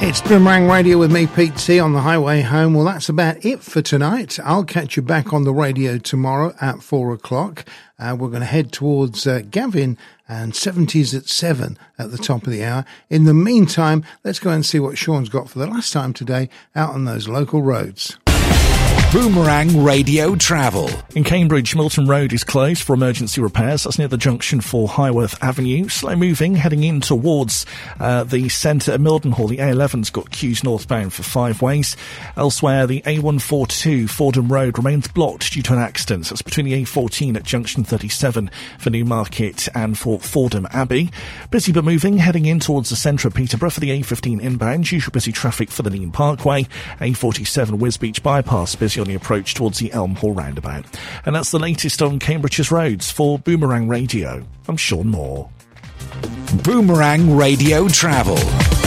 It's Boomerang Radio with me, Pete T, on the highway home. Well, that's about it for tonight. I'll catch you back on the radio tomorrow at 4 o'clock. We're going to head towards Gavin and 70s at 7 at the top of the hour. In the meantime, let's go and see what Sean's got for the last time today out on those local roads. Boomerang Radio Travel. In Cambridge, Milton Road is closed for emergency repairs. That's near the junction for Highworth Avenue. Slow moving, heading in towards the centre of Mildenhall. The A11's got queues northbound for 5 ways. Elsewhere, the A142 Fordham Road remains blocked due to an accident. That's between the A14 at junction 37 for Newmarket and for Fordham Abbey. Busy but moving, heading in towards the centre of Peterborough for the A15 inbound. Usual busy traffic for the Lean Parkway. A47 Wisbeach Bypass, busy on the approach towards the Elm Hall roundabout. And that's the latest on Cambridge's roads. For Boomerang Radio, I'm Sean Moore. Boomerang Radio Travel.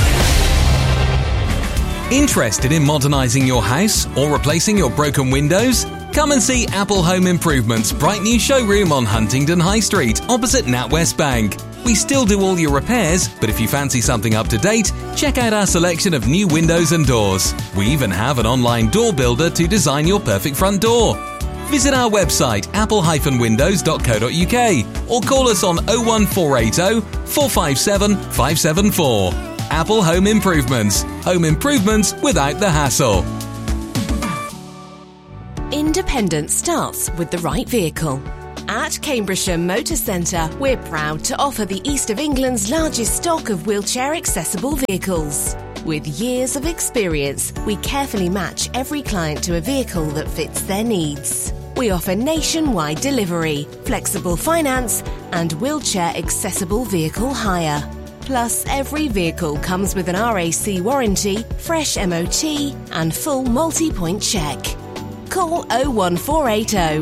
Interested in modernising your house or replacing your broken windows? Come and see Apple Home Improvements' bright new showroom on Huntingdon High Street, opposite NatWest Bank. We still do all your repairs, but if you fancy something up to date, check out our selection of new windows and doors. We even have an online door builder to design your perfect front door. Visit our website, apple-windows.co.uk, or call us on 01480 457 574. Apple Home Improvements. Home improvements without the hassle. Independence starts with the right vehicle. At Cambridgeshire Motor Centre, we're proud to offer the East of England's largest stock of wheelchair-accessible vehicles. With years of experience, we carefully match every client to a vehicle that fits their needs. We offer nationwide delivery, flexible finance, and wheelchair-accessible vehicle hire. Plus, every vehicle comes with an RAC warranty, fresh MOT, and full multi-point check. Call 01480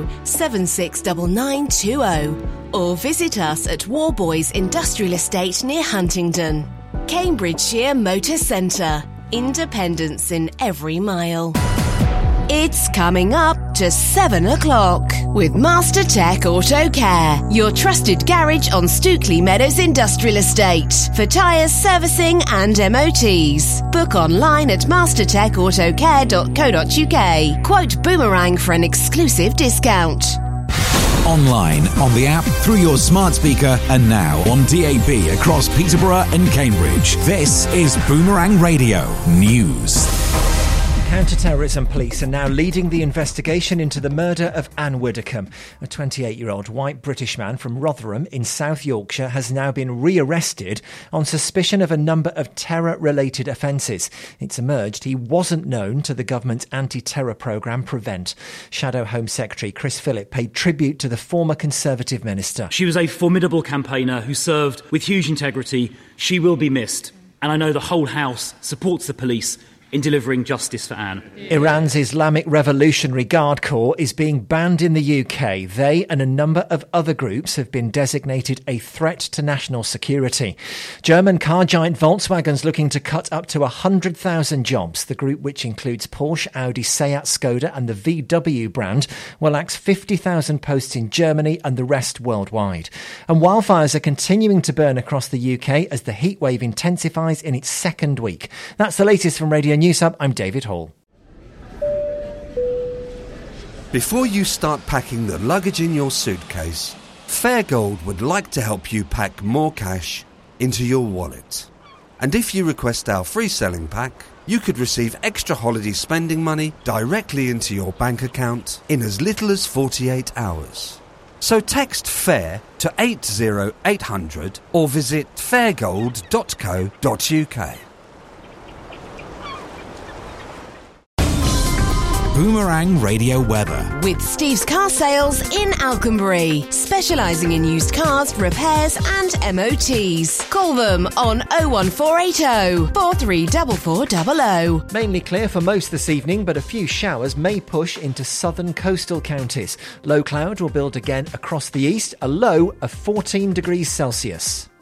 769920 or visit us at Warboys Industrial Estate near Huntingdon. Cambridgeshire Motor Centre. Independence in every mile. It's coming up to 7 o'clock with Master Tech Auto Care, your trusted garage on Stookley Meadows Industrial Estate for tyres, servicing and MOTs. Book online at mastertechautocare.co.uk. Quote Boomerang for an exclusive discount. Online, on the app, through your smart speaker, and now on DAB across Peterborough and Cambridge. This is Boomerang Radio News. Counter-terrorism police are now leading the investigation into the murder of Anne Widdecombe. A 28-year-old white British man from Rotherham in South Yorkshire has now been re-arrested on suspicion of a number of terror-related offences. It's emerged he wasn't known to the government's anti-terror programme Prevent. Shadow Home Secretary Chris Phillip paid tribute to the former Conservative minister. She was a formidable campaigner who served with huge integrity. She will be missed. And I know the whole House supports the police in delivering justice for Anne. Iran's Islamic Revolutionary Guard Corps is being banned in the UK. They and a number of other groups have been designated a threat to national security. German car giant Volkswagen's looking to cut up to 100,000 jobs. The group, which includes Porsche, Audi, Seat, Skoda and the VW brand, will axe 50,000 posts in Germany and the rest worldwide. And wildfires are continuing to burn across the UK as the heatwave intensifies in its second week. That's the latest from Radio News Hub. I'm David Hall. Before you start packing the luggage in your suitcase, Fairgold would like to help you pack more cash into your wallet. And if you request our free selling pack, you could receive extra holiday spending money directly into your bank account in as little as 48 hours. So text FAIR to 80800 or visit fairgold.co.uk. Boomerang Radio Weather. With Steve's Car Sales in Alconbury, specialising in used cars, repairs and MOTs. Call them on 01480 434400. Mainly clear for most this evening, but a few showers may push into southern coastal counties. Low cloud will build again across the east, a low of 14 degrees Celsius.